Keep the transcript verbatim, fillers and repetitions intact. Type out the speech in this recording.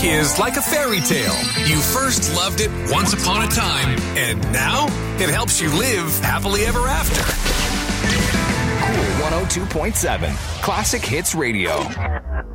Is like a fairy tale. You first loved it once upon a time, and now it helps you live happily ever after. Cool one oh two point seven, Classic Hits Radio.